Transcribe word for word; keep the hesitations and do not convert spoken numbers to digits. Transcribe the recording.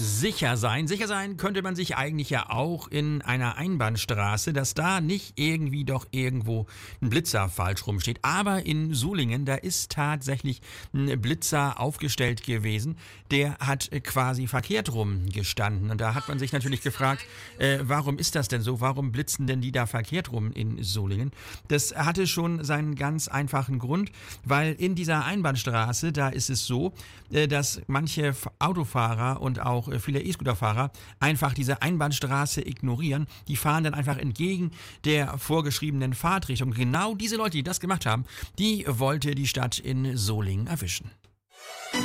Sicher sein. Sicher sein könnte man sich eigentlich ja auch in einer Einbahnstraße, dass da nicht irgendwie doch irgendwo ein Blitzer falsch rumsteht. Aber in Sulingen, da ist tatsächlich ein Blitzer aufgestellt gewesen. Der hat quasi verkehrt rum gestanden. Und da hat man sich natürlich gefragt, äh, warum ist das denn so? Warum blitzen denn die da verkehrt rum in Sulingen? Das hatte schon seinen ganz einfachen Grund, weil in dieser Einbahnstraße, da ist es so, äh, dass manche Autofahrer und auch äh, viele E-Scooter-Fahrer einfach diese Einbahnstraße ignorieren. Die fahren dann einfach entgegen der vorgeschriebenen Fahrtrichtung. Genau diese Leute, die das gemacht haben, die wollte die Stadt in Solingen erwischen.